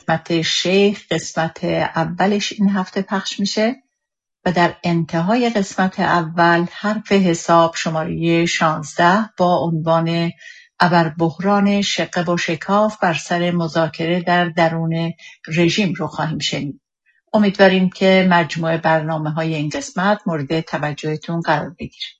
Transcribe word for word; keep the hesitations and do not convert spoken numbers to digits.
خدمت شیخ. قسمت اولش این هفته پخش میشه و در انتهای قسمت اول حرف حساب شماره شانزده با عنوان ابربحران شقه و شکاف بر سر مذاکره در درون رژیم رو خواهیم شنید. امیدواریم که مجموع برنامه های این قسمت مورد توجهتون قرار بگیره.